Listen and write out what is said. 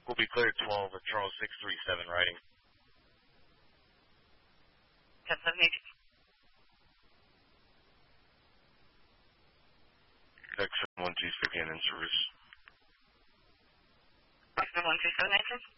will be cleared 12 at Charles 637 riding. 1078. X 127 in service. X 127 engine.